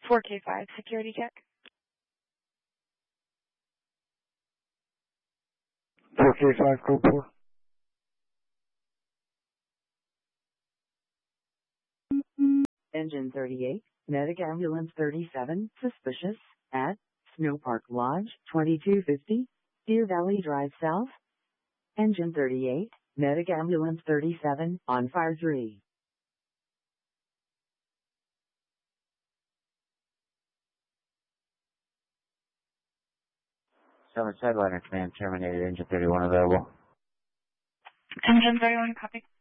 4K5 security check. 4K5 code 4. Engine 38, Medic Ambulance 37, suspicious, at Snow Park Lodge, 2250, Deer Valley Drive South. Engine 38, Medic Ambulance 37, on fire 3. Summit Sideliner Command terminated, engine 31 available. Engine 31, copy.